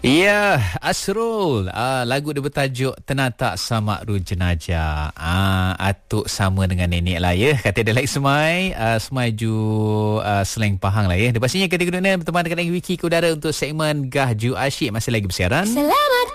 Ya, Asrul. Lagu dia bertajuk Tenatak Samak Ru Jenajah. Atuk sama dengan nenek lah ya. Kata dia like semai. Semai ju slang Pahang lah ya. Dan pastinya kita guna berteman dengan Wiki ke udara untuk segmen Gah Ju Asyik. Masih lagi bersiaran. Selamat